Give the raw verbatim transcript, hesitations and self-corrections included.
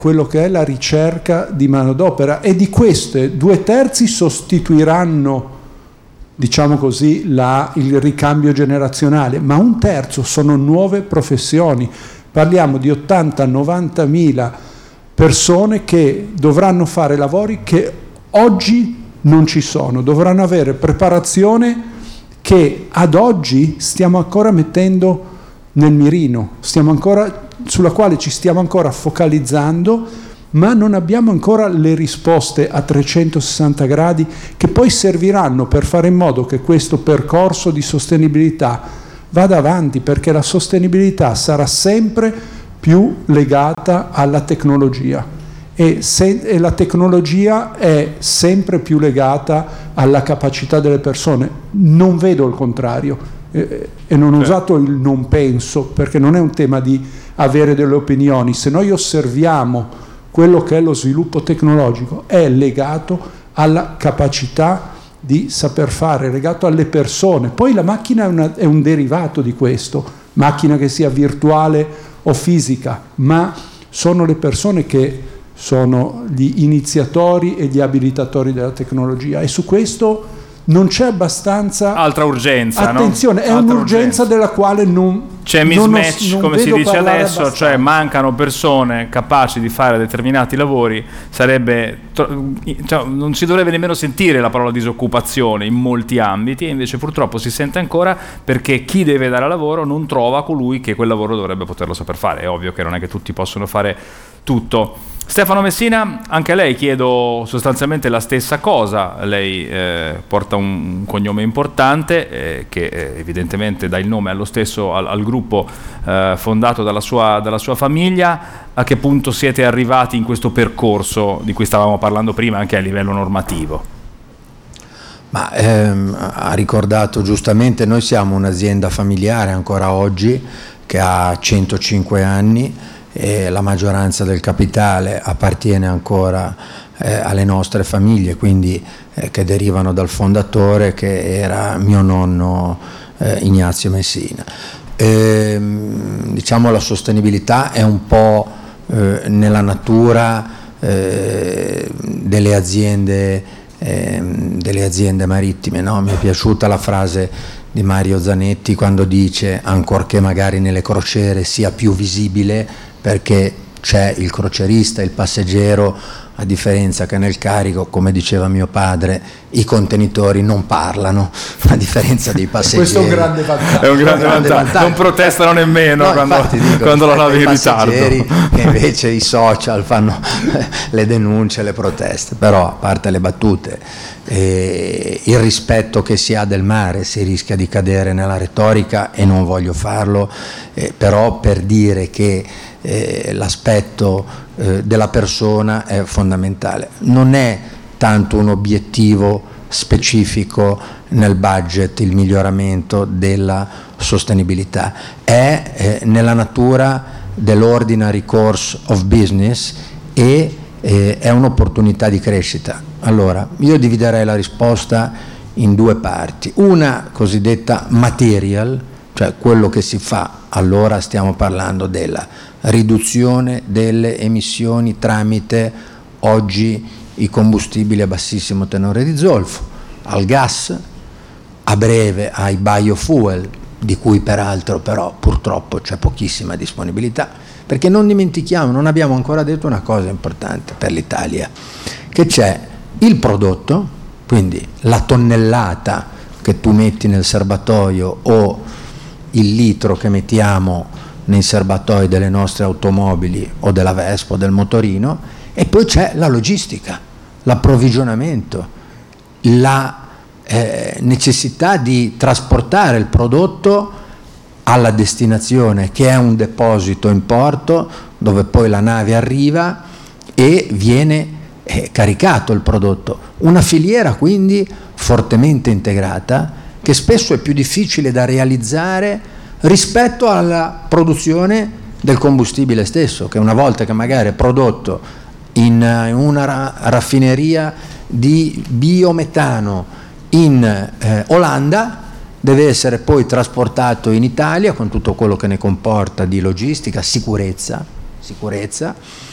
quello che è la ricerca di manodopera, e di queste due terzi sostituiranno, diciamo così, la, il ricambio generazionale, ma un terzo sono nuove professioni. Parliamo di ottanta novanta mila persone che dovranno fare lavori che oggi non ci sono, dovranno avere preparazione che ad oggi stiamo ancora mettendo nel mirino, stiamo ancora, sulla quale ci stiamo ancora focalizzando, ma non abbiamo ancora le risposte a trecentosessanta gradi che poi serviranno per fare in modo che questo percorso di sostenibilità vada avanti, perché la sostenibilità sarà sempre più legata alla tecnologia e, se, e la tecnologia è sempre più legata alla capacità delle persone. Non vedo il contrario eh, e non ho certo. usato il non penso, perché non è un tema di avere delle opinioni. Se noi osserviamo quello che è lo sviluppo tecnologico, è legato alla capacità di saper fare, è legato alle persone. Poi la macchina è, una, è un derivato di questo, macchina che sia virtuale o fisica, ma sono le persone che sono gli iniziatori e gli abilitatori della tecnologia, e su questo non c'è abbastanza altra urgenza, attenzione, no? è Altra un'urgenza urgenza. della quale non c'è non mismatch, non come si vedo dice parlare adesso, abbastanza. cioè mancano persone capaci di fare determinati lavori. Sarebbe, cioè, non si dovrebbe nemmeno sentire la parola disoccupazione in molti ambiti, e invece purtroppo si sente ancora, perché chi deve dare lavoro non trova colui che quel lavoro dovrebbe poterlo saper fare. È ovvio che non è che tutti possono fare tutto. Stefano Messina, anche a lei chiedo sostanzialmente la stessa cosa. Lei eh, porta un, un cognome importante eh, che eh, evidentemente dà il nome allo stesso al, al gruppo eh, fondato dalla sua, dalla sua famiglia. A che punto siete arrivati in questo percorso di cui stavamo parlando prima, anche a livello normativo? Ma ehm, ha ricordato giustamente, noi siamo un'azienda familiare ancora oggi che ha centocinque anni, e la maggioranza del capitale appartiene ancora eh, alle nostre famiglie, quindi eh, che derivano dal fondatore, che era mio nonno eh, Ignazio Messina. E, diciamo la sostenibilità è un po' eh, nella natura eh, delle aziende eh, delle aziende marittime, no? Mi è piaciuta la frase di Mario Zanetti quando dice: ancorché magari nelle crociere sia più visibile, perché c'è il crocerista, il passeggero, a differenza che nel carico, come diceva mio padre, i contenitori non parlano, a differenza dei passeggeri. Questo è un grande vantaggio. È un grande, un grande vantaggio. vantaggio. Non protestano nemmeno no, quando, dico, quando la navi in ritardo. Che invece i social fanno le denunce, le proteste. Però, a parte le battute, eh, il rispetto che si ha del mare, si rischia di cadere nella retorica, e non voglio farlo, eh, però per dire che Eh, l'aspetto eh, della persona è fondamentale. Non è tanto un obiettivo specifico nel budget il miglioramento della sostenibilità, è eh, nella natura dell'ordinary course of business, e eh, è un'opportunità di crescita. Allora, io dividerei la risposta in due parti: una cosiddetta material, cioè quello che si fa. Allora stiamo parlando della riduzione delle emissioni tramite oggi i combustibili a bassissimo tenore di zolfo, al gas, a breve ai biofuel, di cui peraltro però purtroppo c'è pochissima disponibilità, perché non dimentichiamo, non abbiamo ancora detto una cosa importante per l'Italia, che c'è il prodotto, quindi la tonnellata che tu metti nel serbatoio o il litro che mettiamo nei serbatoi delle nostre automobili o della Vespa o del motorino, e poi c'è la logistica, l'approvvigionamento, la eh, necessità di trasportare il prodotto alla destinazione, che è un deposito in porto dove poi la nave arriva e viene eh, caricato il prodotto. Una filiera quindi fortemente integrata, che spesso è più difficile da realizzare rispetto alla produzione del combustibile stesso, che una volta che magari è prodotto in una raffineria di biometano in eh, Olanda, deve essere poi trasportato in Italia con tutto quello che ne comporta di logistica, sicurezza, sicurezza